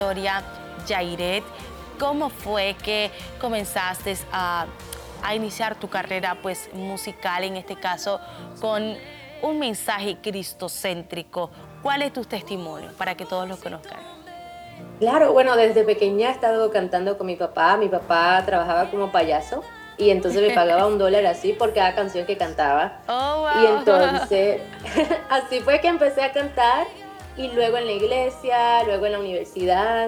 historia, Yairet, ¿cómo fue que comenzaste a iniciar tu carrera pues, musical, en este caso, con un mensaje cristocéntrico? ¿Cuál es tu testimonio para que todos lo conozcan? Claro, bueno, desde pequeña he estado cantando con mi papá. Mi papá trabajaba como payaso y entonces me pagaba $1 así por cada canción que cantaba. Oh, Y wow. entonces, así fue que empecé a cantar y luego en la iglesia, luego en la universidad.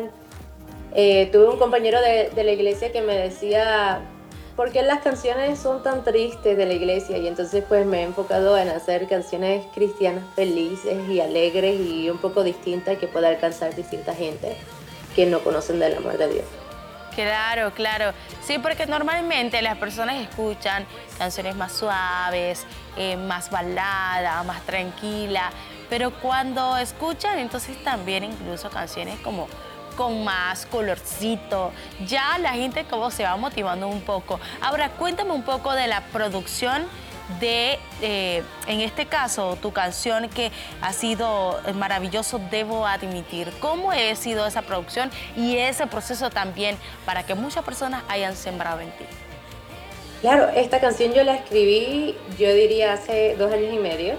Tuve un compañero de la iglesia que me decía, ¿por qué las canciones son tan tristes de la iglesia? Y entonces pues me he enfocado en hacer canciones cristianas felices y alegres y un poco distintas que pueda alcanzar distinta gente que no conocen del amor de Dios. Claro, claro. Sí, porque normalmente las personas escuchan canciones más suaves, más balada, más tranquila, pero cuando escuchan entonces también incluso canciones como con más colorcito, ya la gente como se va motivando un poco. Ahora, cuéntame un poco de la producción de, en este caso, tu canción que ha sido maravilloso, debo admitir. ¿Cómo ha sido esa producción y ese proceso también para que muchas personas hayan sembrado en ti? Claro, esta canción yo la escribí, yo diría hace 2 años y medio.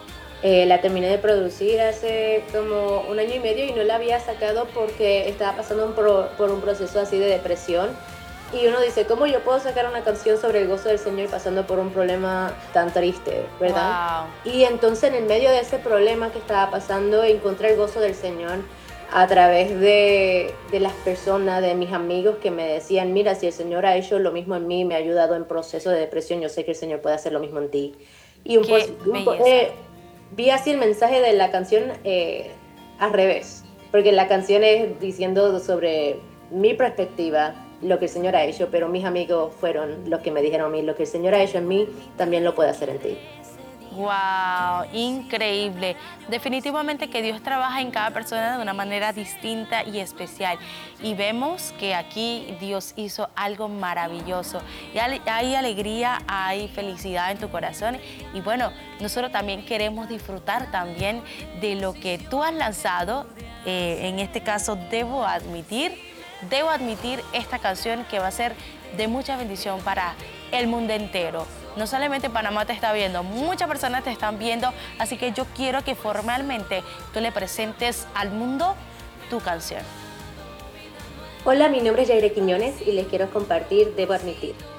La terminé de producir hace como 1 año y medio y no la había sacado porque estaba pasando por un proceso así de depresión. Y uno dice, ¿cómo yo puedo sacar una canción sobre el gozo del Señor pasando por un problema tan triste, verdad? Wow. Y entonces en el medio de ese problema que estaba pasando, encontré el gozo del Señor a través de las personas, de mis amigos que me decían, mira, si el Señor ha hecho lo mismo en mí, me ha ayudado en proceso de depresión, yo sé que el Señor puede hacer lo mismo en ti. Y Qué belleza. vi así el mensaje de la canción al revés, porque la canción es diciendo sobre mi perspectiva, lo que el Señor ha hecho, pero mis amigos fueron los que me dijeron a mí, lo que el Señor ha hecho en mí, también lo puede hacer en ti. Wow, increíble. Definitivamente que Dios trabaja en cada persona de una manera distinta y especial. Y vemos que aquí Dios hizo algo maravilloso. Y hay alegría, hay felicidad en tu corazón. Y bueno, nosotros también queremos disfrutar también de lo que tú has lanzado. En este caso, debo admitir esta canción que va a ser de mucha bendición para el mundo entero. No solamente Panamá te está viendo, muchas personas te están viendo, así que yo quiero que formalmente tú le presentes al mundo tu canción. Hola, mi nombre es Yaire Quiñones y les quiero compartir Debo Admitir.